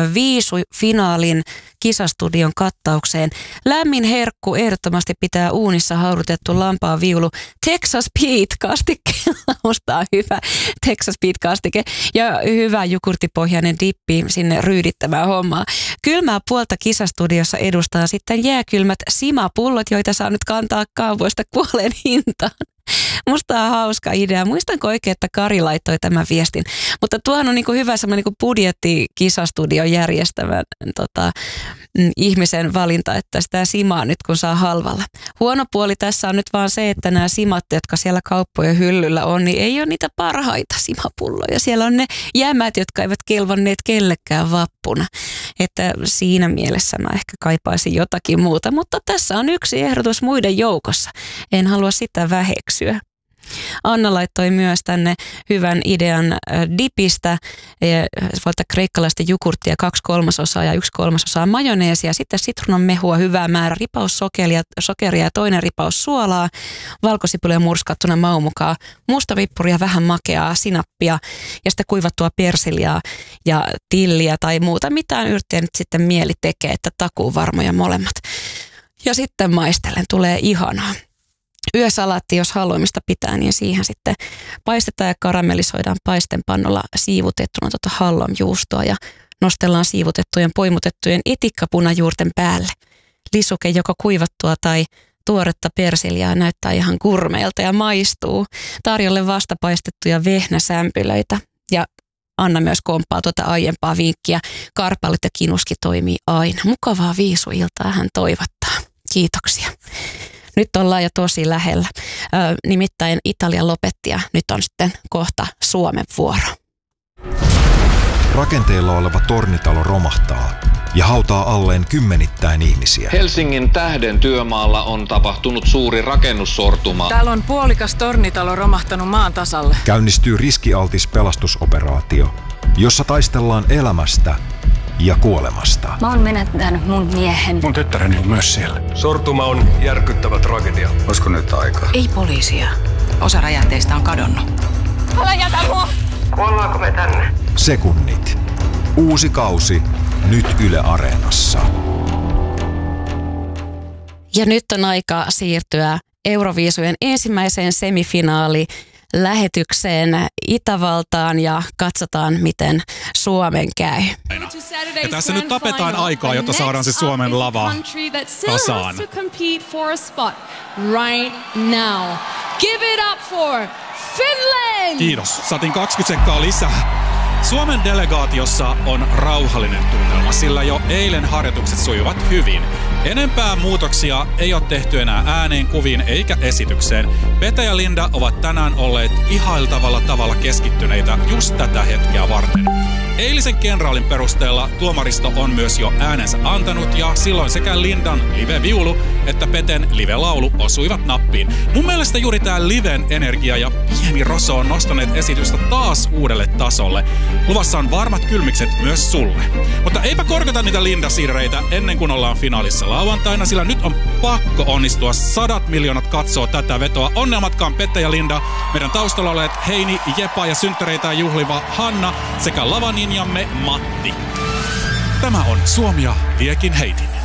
Viisu-finaalin kisastudion kattaukseen. Lämmin herkku ehdottomasti pitää uunissa haudutettu lampaan viulu. Texas Pete-kastikkeella. Musta on hyvä Texas Pete-kastike. Ja hyvä jogurttipohjainen dippi sinne ryydittämään hommaa. Kylmää puolta kisastudiossa edustaa sitten jääkylmät simapullot, joita saa nyt kantaa kaupoista puoleen hintaan. Musta on hauska idea. Muistanko oikein, että Kari laittoi tämän viestin. Mutta tuohan on niin kuin hyvä semmoinen niin budjetti-kisastudion järjestävän ihmisen valinta, että sitä simaa nyt kun saa halvalla. Huono puoli tässä on nyt vaan se, että nämä simat, jotka siellä kauppojen hyllyllä on, niin ei ole niitä parhaita simapulloja. Siellä on ne jämät, jotka eivät kelvanneet kellekään vappuna. Että siinä mielessä mä ehkä kaipaisin jotakin muuta. Mutta tässä on yksi ehdotus muiden joukossa. En halua sitä väheksyä. Anna laittoi myös tänne hyvän idean dipistä, valta kreikkalaista jogurttia 2/3 ja 1/3 majoneesia, sitten sitruunan mehua, hyvää määrä, ripaus sokeria ja toinen ripaus suolaa, valkosipulia murskattuna maun mukaan, mustavippuria, vähän makeaa, sinappia ja sitten kuivattua persiljaa ja tilliä tai muuta, mitään yrttiä nyt sitten mieli tekee, että takuu varmoja molemmat. Ja sitten maistellen tulee ihanaa. Yösalaatti, jos haluamista pitää, niin siihen sitten paistetaan ja karamellisoidaan paistenpannulla siivutettuna hallonjuustoa ja nostellaan siivutettujen poimutettujen etikkapunajuurten päälle. Lisuke joko kuivattua tai tuoretta persiljaa näyttää ihan gurmeilta ja maistuu. Tarjolle vastapaistettuja vehnäsämpylöitä ja Anna myös komppaa tuota aiempaa vinkkiä. Karpallit ja kinuski toimii aina. Mukavaa viisuiltaa hän toivottaa. Kiitoksia. Nyt ollaan jo tosi lähellä. Nimittäin Italia lopetti ja nyt on sitten kohta Suomen vuoro. Rakenteilla oleva tornitalo romahtaa ja hautaa alleen kymmenittäin ihmisiä. Helsingin Tähden työmaalla on tapahtunut suuri rakennussortuma. Täällä on puolikas tornitalo romahtanut maan tasalle. Käynnistyy riskialtis pelastusoperaatio, jossa taistellaan elämästä ja kuolemasta. Mä oon menettänyt mun miehen. Mun tyttäreni on myös siellä. Sortuma on järkyttävä tragedia. Olisiko nyt aika? Ei poliisia. Osa räjähteistä on kadonnut. Älä jätä mua! Kuollaanko me tänne? Sekunnit. Uusi kausi. Nyt Yle Areenassa. Ja nyt on aika siirtyä Euroviisujen ensimmäiseen semifinaali-lähetykseen Itävaltaan ja katsotaan, miten Suomen käy. Ja tässä nyt tapetaan aikaa, jotta saadaan se Suomen lava kasaan. Kiitos. Saatiin 20 sekkaa lisää. Suomen delegaatiossa on rauhallinen tunnelma, sillä jo eilen harjoitukset sujuvat hyvin. Enempää muutoksia ei ole tehty enää ääneen, kuviin eikä esitykseen. Pete ja Linda ovat tänään olleet ihailtavalla tavalla keskittyneitä just tätä hetkeä varten. Eilisen kenraalin perusteella tuomaristo on myös jo äänensä antanut ja silloin sekä Lindan live-viulu että Peten live-laulu osuivat nappiin. Mun mielestä juuri tää liven energia ja pieni roso on nostaneet esitystä taas uudelle tasolle. Luvassa on varmat kylmikset myös sulle. Mutta eipä korkata niitä Linda-sirreitä ennen kuin ollaan finaalissa lauantaina, sillä nyt on pakko onnistua. 100 miljoonat katsoo tätä vetoa. Onnea matkaan Pete ja Linda, meidän taustalla olleet Heini, Jepa ja synttäreitä juhliva Hanna sekä lavaninjamme Matti. Tämä on Suomi ja Liekin heitin.